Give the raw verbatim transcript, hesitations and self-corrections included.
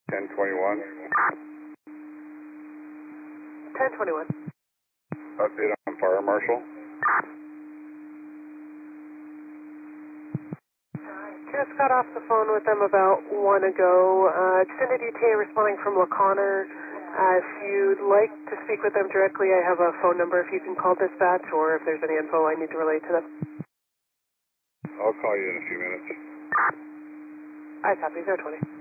ten twenty-one. ten twenty-one. Update on fire marshal. Just got off the phone with them about one ago. Uh, extended E T A responding from LaConner. Uh, if you'd like to speak with them directly, I have a phone number if you can call dispatch, or if there's any info I need to relay to them. I'll call you in a few minutes. I copy, zero twenty.